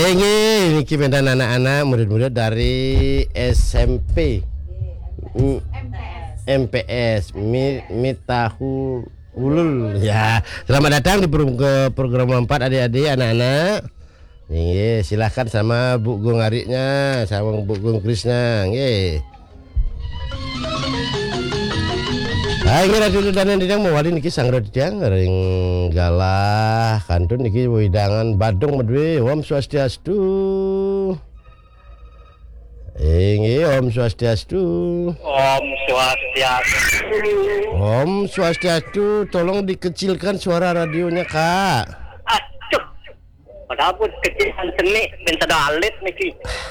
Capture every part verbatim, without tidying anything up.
Ini niki bentan anak-anak murid-murid dari S M P M P S Mitahu Ulul ya. Selamat datang di ke program empat adik-adik anak-anak. Nggih, silahkan sama Bu Gung Ariknya, sama Bu Gung Krisna, nggih. Hai ngira dulu dan didang mawali niki sangra didang ring galah kantun niki widangan Badung medwe Om Swastiastu. Inggih Om Swastiastu. Om Swastiastu. Om Swastiastu, tolong dikecilkan suara radionya, Kak. Aduh. Padahal pun kecilan seni ben alit niki.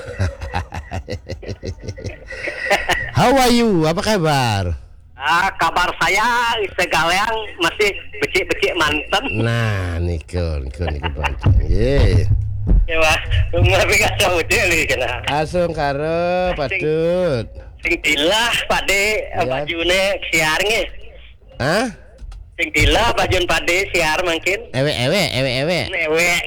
How are you? Apa kabar? Ah, kabar saya segalean masih becik-becik manten. Nah, niku niku niku pancen. Nggih. Ya wah, umur pika saudi li kena. Asung karo Padut. Sing dilah Pakde Ya. bajune siar nggih. Hah? Sing dilah bajun Pakde siar mungkin. Ewe-ewe, ewe-ewe. Newek.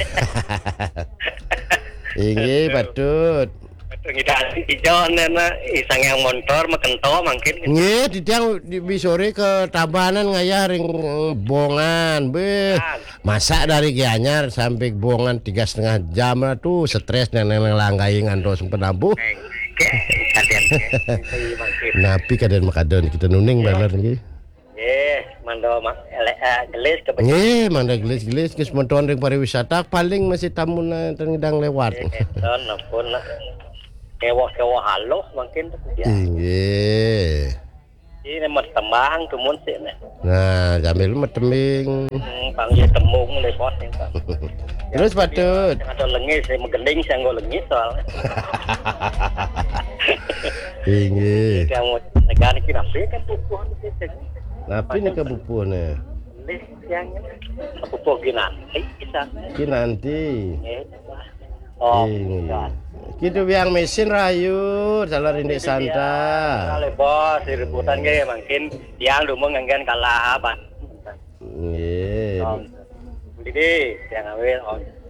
Inggih, Padut. Ngidasi ijo nena isang yang motor makento mungkin. Nggih, didang di bisore ke Tabanan ngayah ring Bongan. Beh, masak dari Gianyar sampai Bongan tiga setengah jam lah tuh, stres neneng langgai ngantos penabuh. Kaden. Napi kaden makadon kita nuning bener nggih. Nggih, mando mak gelis ke Nggih, manda gelis-gelis geus monton ring pariwisata paling masih tamuna tengidang lewat. Don ampun lah. Kewo-kewo halus mungkin dia. Nggih. Ini mah tembang tumun sih nih. Nah, sambil metembing. Hmm, panggil temung lepot nih Pak. Terus Padut. Ada lengis, saya megeling, saya nggak lengis soalnya. Nggih. Yang negara kita kan pupuh nih sih. Napi nih kebupuhnya. Nih yang pupuh ginan. Bisa. Ki nanti. Oh, Iya. Gitu biang mesin rayu, salah rindik santa. Kalau bos, rebutan kayak mungkin yang dulu nganggan kalah apa. Nggih. Jadi, yang ambil